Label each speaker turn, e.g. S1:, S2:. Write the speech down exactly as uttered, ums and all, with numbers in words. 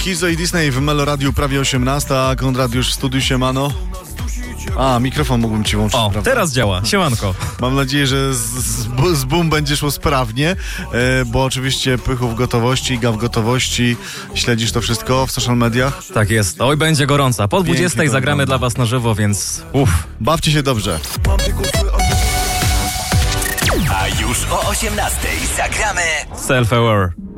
S1: Kizo i Disney w Melo Radiu prawie osiemnasta, a Konrad już w studiu, siemano. A, mikrofon mógłbym ci włączyć,
S2: O,
S1: prawda?
S2: teraz działa. Siemanko.
S1: Mam nadzieję, że z, z, z boom będzie szło sprawnie, e, bo oczywiście Pychu w gotowości, Iga w gotowości. Śledzisz to wszystko w social mediach?
S2: Tak jest. Oj, będzie gorąca. Po dwudziestej
S1: to
S2: zagramy
S1: wygląda.
S2: dla was na żywo, więc uff.
S1: Bawcie się dobrze.
S3: A już o osiemnastej zagramy
S2: Self-aware.